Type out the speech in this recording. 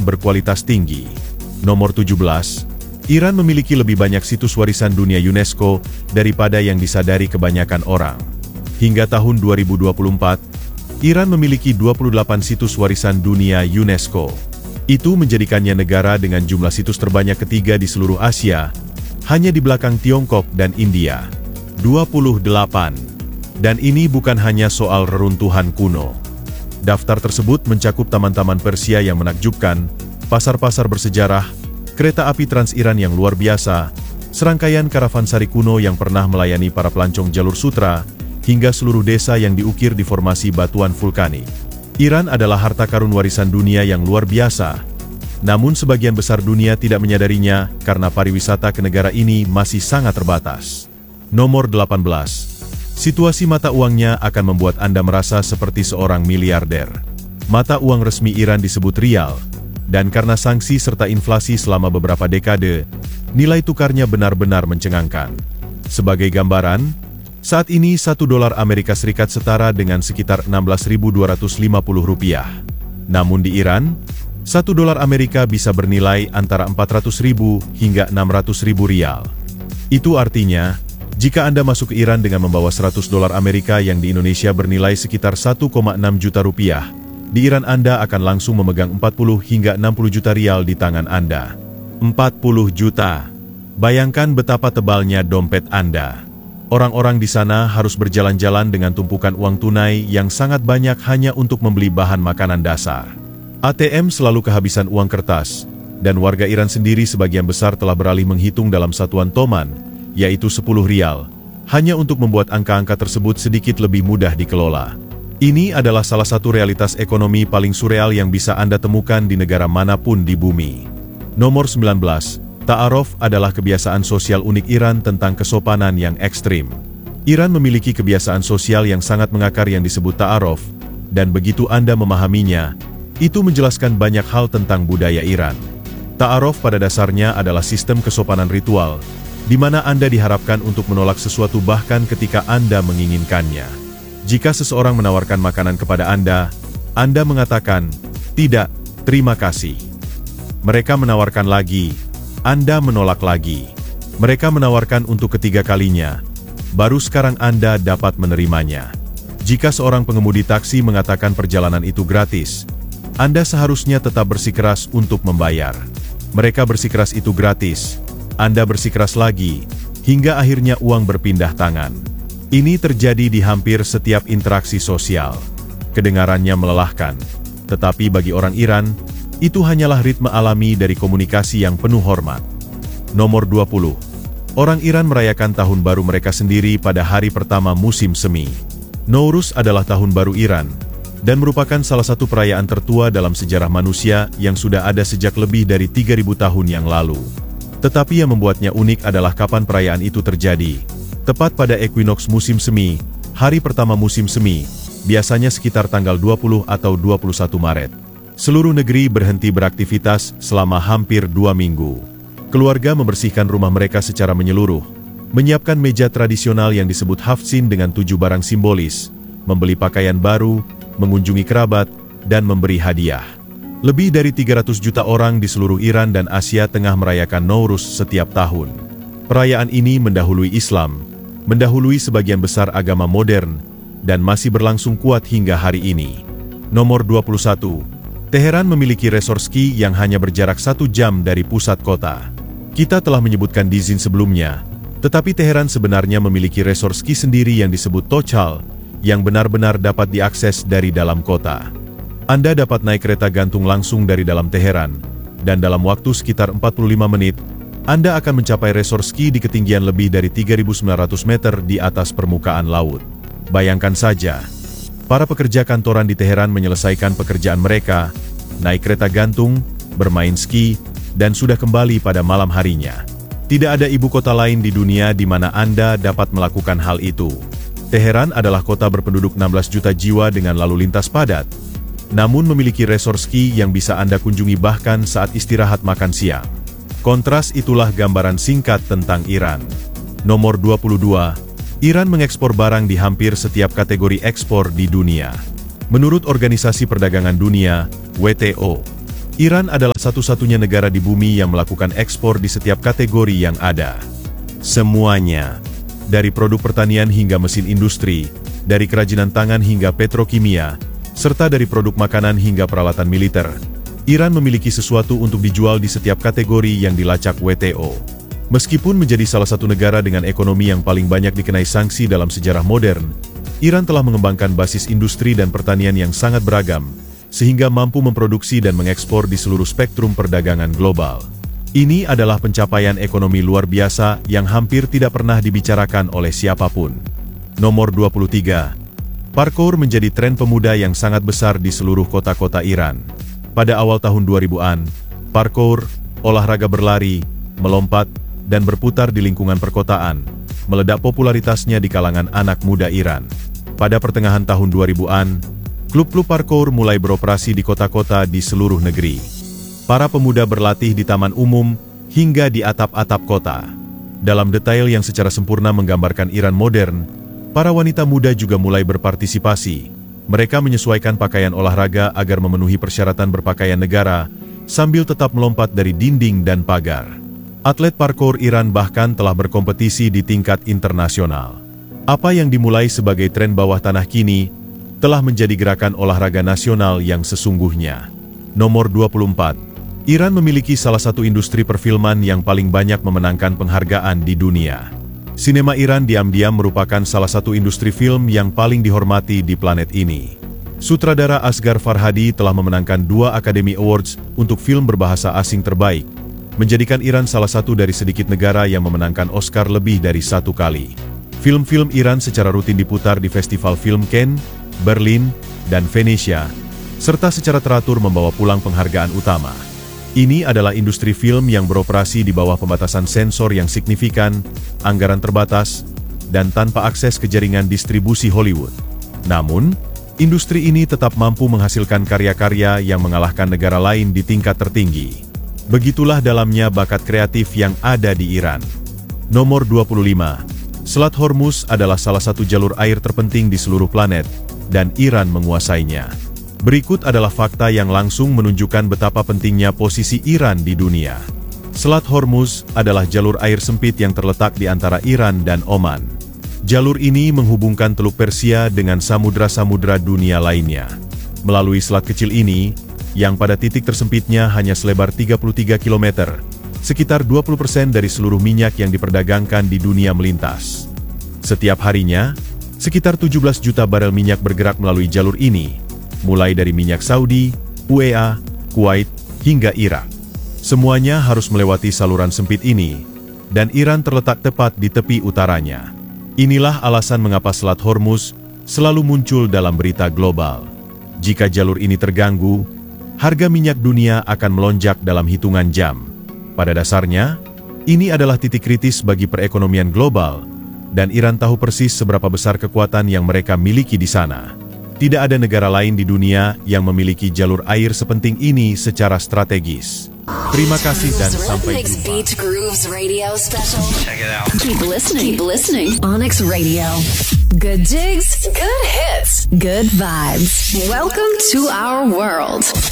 berkualitas tinggi. Nomor 17. Iran memiliki lebih banyak situs warisan dunia UNESCO daripada yang disadari kebanyakan orang. Hingga tahun 2024, Iran memiliki 28 situs warisan dunia UNESCO. Itu menjadikannya negara dengan jumlah situs terbanyak ketiga di seluruh Asia, hanya di belakang Tiongkok dan India. 28. Dan ini bukan hanya soal reruntuhan kuno. Daftar tersebut mencakup taman-taman Persia yang menakjubkan, pasar-pasar bersejarah, kereta api Trans-Iran yang luar biasa, serangkaian karavansari kuno yang pernah melayani para pelancong jalur sutra, hingga seluruh desa yang diukir di formasi batuan vulkanik. Iran adalah harta karun warisan dunia yang luar biasa. Namun sebagian besar dunia tidak menyadarinya karena pariwisata ke negara ini masih sangat terbatas. Nomor 18. Situasi mata uangnya akan membuat Anda merasa seperti seorang miliarder. Mata uang resmi Iran disebut rial, dan karena sanksi serta inflasi selama beberapa dekade, nilai tukarnya benar-benar mencengangkan. Sebagai gambaran, saat ini $1 Amerika Serikat setara dengan sekitar Rp16.250. Namun di Iran, $1 Amerika bisa bernilai antara 400.000 hingga 600.000 rial. Itu artinya, jika Anda masuk ke Iran dengan membawa $100 Amerika yang di Indonesia bernilai sekitar 1,6 juta rupiah, di Iran Anda akan langsung memegang 40 hingga 60 juta rial di tangan Anda. 40 juta. Bayangkan betapa tebalnya dompet Anda. Orang-orang di sana harus berjalan-jalan dengan tumpukan uang tunai yang sangat banyak hanya untuk membeli bahan makanan dasar. ATM selalu kehabisan uang kertas, dan warga Iran sendiri sebagian besar telah beralih menghitung dalam satuan toman, yaitu 10 rial, hanya untuk membuat angka-angka tersebut sedikit lebih mudah dikelola. Ini adalah salah satu realitas ekonomi paling surreal yang bisa Anda temukan di negara manapun di bumi. Nomor 19. Ta'aruf adalah kebiasaan sosial unik Iran tentang kesopanan yang ekstrim. Iran memiliki kebiasaan sosial yang sangat mengakar yang disebut ta'aruf, dan begitu Anda memahaminya, itu menjelaskan banyak hal tentang budaya Iran. Ta'aruf pada dasarnya adalah sistem kesopanan ritual, di mana Anda diharapkan untuk menolak sesuatu bahkan ketika Anda menginginkannya. Jika seseorang menawarkan makanan kepada Anda mengatakan, "Tidak, terima kasih." Mereka menawarkan lagi, Anda menolak lagi. Mereka menawarkan untuk ketiga kalinya, baru sekarang Anda dapat menerimanya. Jika seorang pengemudi taksi mengatakan perjalanan itu gratis, Anda seharusnya tetap bersikeras untuk membayar. Mereka bersikeras itu gratis, Anda bersikeras lagi, hingga akhirnya uang berpindah tangan. Ini terjadi di hampir setiap interaksi sosial. Kedengarannya melelahkan, tetapi bagi orang Iran, itu hanyalah ritme alami dari komunikasi yang penuh hormat. Nomor 20. Orang Iran merayakan tahun baru mereka sendiri pada hari pertama musim semi. Nowruz adalah tahun baru Iran, dan merupakan salah satu perayaan tertua dalam sejarah manusia yang sudah ada sejak lebih dari 3.000 tahun yang lalu. Tetapi yang membuatnya unik adalah kapan perayaan itu terjadi. Tepat pada ekuinoks musim semi, hari pertama musim semi, biasanya sekitar tanggal 20 atau 21 Maret. Seluruh negeri berhenti beraktivitas selama hampir 2 minggu. Keluarga membersihkan rumah mereka secara menyeluruh, menyiapkan meja tradisional yang disebut hafsin dengan 7 barang simbolis, membeli pakaian baru, mengunjungi kerabat, dan memberi hadiah. Lebih dari 300 juta orang di seluruh Iran dan Asia Tengah merayakan Nowruz setiap tahun. Perayaan ini mendahului Islam, mendahului sebagian besar agama modern, dan masih berlangsung kuat hingga hari ini. Nomor 21. Teheran memiliki resor ski yang hanya berjarak 1 jam dari pusat kota. Kita telah menyebutkan Dizin sebelumnya, tetapi Teheran sebenarnya memiliki resor ski sendiri yang disebut Tochal, yang benar-benar dapat diakses dari dalam kota. Anda dapat naik kereta gantung langsung dari dalam Teheran, dan dalam waktu sekitar 45 menit, Anda akan mencapai resor ski di ketinggian lebih dari 3.900 meter di atas permukaan laut. Bayangkan saja, para pekerja kantoran di Teheran menyelesaikan pekerjaan mereka, naik kereta gantung, bermain ski, dan sudah kembali pada malam harinya. Tidak ada ibu kota lain di dunia di mana Anda dapat melakukan hal itu. Teheran adalah kota berpenduduk 16 juta jiwa dengan lalu lintas padat, namun memiliki resor ski yang bisa Anda kunjungi bahkan saat istirahat makan siang. Kontras itulah gambaran singkat tentang Iran. Nomor 22. Iran mengekspor barang di hampir setiap kategori ekspor di dunia. Menurut Organisasi Perdagangan Dunia, WTO, Iran adalah satu-satunya negara di bumi yang melakukan ekspor di setiap kategori yang ada. Semuanya, dari produk pertanian hingga mesin industri, dari kerajinan tangan hingga petrokimia, serta dari produk makanan hingga peralatan militer, Iran memiliki sesuatu untuk dijual di setiap kategori yang dilacak WTO. Meskipun menjadi salah satu negara dengan ekonomi yang paling banyak dikenai sanksi dalam sejarah modern, Iran telah mengembangkan basis industri dan pertanian yang sangat beragam, sehingga mampu memproduksi dan mengekspor di seluruh spektrum perdagangan global. Ini adalah pencapaian ekonomi luar biasa yang hampir tidak pernah dibicarakan oleh siapapun. Nomor 23. Parkour menjadi tren pemuda yang sangat besar di seluruh kota-kota Iran. Pada awal tahun 2000-an, parkour, olahraga berlari, melompat, dan berputar di lingkungan perkotaan, meledak popularitasnya di kalangan anak muda Iran. Pada pertengahan tahun 2000-an, klub-klub parkour mulai beroperasi di kota-kota di seluruh negeri. Para pemuda berlatih di taman umum hingga di atap-atap kota. Dalam detail yang secara sempurna menggambarkan Iran modern, para wanita muda juga mulai berpartisipasi. Mereka menyesuaikan pakaian olahraga agar memenuhi persyaratan berpakaian negara, sambil tetap melompat dari dinding dan pagar. Atlet parkour Iran bahkan telah berkompetisi di tingkat internasional. Apa yang dimulai sebagai tren bawah tanah kini, telah menjadi gerakan olahraga nasional yang sesungguhnya. Nomor 24. Iran memiliki salah satu industri perfilman yang paling banyak memenangkan penghargaan di dunia. Sinema Iran diam-diam merupakan salah satu industri film yang paling dihormati di planet ini. Sutradara Asghar Farhadi telah memenangkan 2 Academy Awards untuk film berbahasa asing terbaik, menjadikan Iran salah satu dari sedikit negara yang memenangkan Oscar lebih dari 1 kali. Film-film Iran secara rutin diputar di Festival Film Cannes, Berlin, dan Venesia, serta secara teratur membawa pulang penghargaan utama. Ini adalah industri film yang beroperasi di bawah pembatasan sensor yang signifikan, anggaran terbatas, dan tanpa akses ke jaringan distribusi Hollywood. Namun, industri ini tetap mampu menghasilkan karya-karya yang mengalahkan negara lain di tingkat tertinggi. Begitulah dalamnya bakat kreatif yang ada di Iran. Nomor 25. Selat Hormuz adalah salah satu jalur air terpenting di seluruh planet, dan Iran menguasainya. Berikut adalah fakta yang langsung menunjukkan betapa pentingnya posisi Iran di dunia. Selat Hormuz adalah jalur air sempit yang terletak di antara Iran dan Oman. Jalur ini menghubungkan Teluk Persia dengan samudra-samudra dunia lainnya. Melalui selat kecil ini, yang pada titik tersempitnya hanya selebar 33 km, sekitar 20% dari seluruh minyak yang diperdagangkan di dunia melintas. Setiap harinya, sekitar 17 juta barel minyak bergerak melalui jalur ini, mulai dari minyak Saudi, UEA, Kuwait, hingga Irak. Semuanya harus melewati saluran sempit ini, dan Iran terletak tepat di tepi utaranya. Inilah alasan mengapa Selat Hormuz selalu muncul dalam berita global. Jika jalur ini terganggu, harga minyak dunia akan melonjak dalam hitungan jam. Pada dasarnya, ini adalah titik kritis bagi perekonomian global, dan Iran tahu persis seberapa besar kekuatan yang mereka miliki di sana. Tidak ada negara lain di dunia yang memiliki jalur air sepenting ini secara strategis. Terima kasih dan sampai jumpa. Keep listening. Onyx Radio. Good digs, good hits, good vibes. Welcome to our world.